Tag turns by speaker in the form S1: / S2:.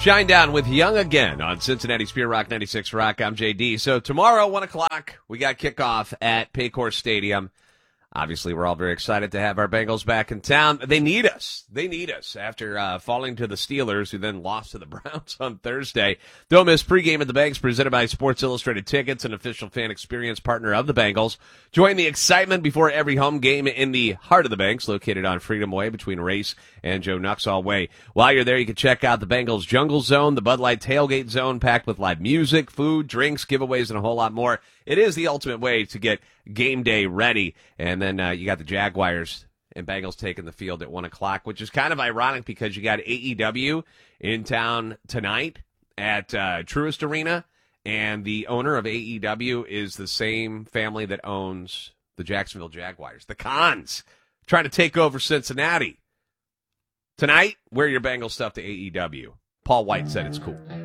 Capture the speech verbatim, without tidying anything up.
S1: Shinedown with Young again on Cincinnati Spirit Rock ninety-six Rock. I'm J D. So tomorrow, one o'clock, we got kickoff at Paycor Stadium. Obviously, we're all very excited to have our Bengals back in town. They need us. They need us after uh, falling to the Steelers, who then lost to the Browns on Thursday. Don't miss pregame at the Banks, presented by Sports Illustrated Tickets, an official fan experience partner of the Bengals. Join the excitement before every home game in the heart of the Banks, located on Freedom Way between Race and Joe Nuxall Way. While you're there, you can check out the Bengals Jungle Zone, the Bud Light Tailgate Zone, packed with live music, food, drinks, giveaways, and a whole lot more. It is the ultimate way to get game day ready. And then uh, you got the Jaguars and Bengals taking the field at one o'clock, which is kind of ironic because you got A E W in town tonight at uh, Truist Arena, and the owner of A E W is the same family that owns the Jacksonville Jaguars, the Khans, trying to take over Cincinnati. Tonight, wear your Bengals stuff to A E W. Paul White said it's cool.